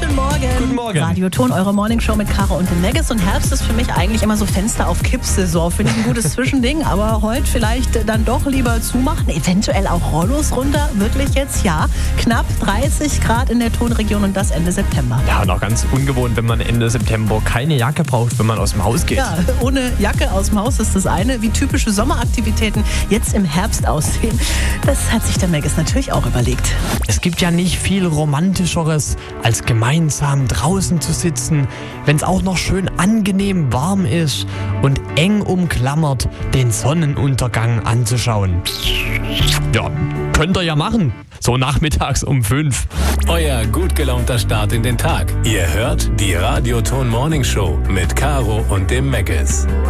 Guten Morgen. Guten Morgen. Radioton, eure Morningshow mit Caro und dem Megas. Und Herbst ist für mich eigentlich immer so Fenster auf Kipp-Saison. Finde ich ein gutes Zwischending, aber heute vielleicht dann doch lieber zumachen. Eventuell auch Rollos runter. Wirklich jetzt, ja. Knapp 30 Grad in der Tonregion und das Ende September. Ja, und auch ganz ungewohnt, wenn man Ende September keine Jacke braucht, wenn man aus dem Haus geht. Ja, ohne Jacke aus dem Haus ist das eine. Wie typische Sommeraktivitäten jetzt im Herbst aussehen, das hat sich der Megas natürlich auch überlegt. Es gibt ja nicht viel Romantischeres, als gemeinsam draußen zu sitzen, wenn es auch noch schön angenehm warm ist und eng umklammert den Sonnenuntergang anzuschauen. Ja, könnt ihr ja machen. So nachmittags um 5. Euer gut gelaunter Start in den Tag. Ihr hört die Radioton Morning Show mit Caro und dem Megas.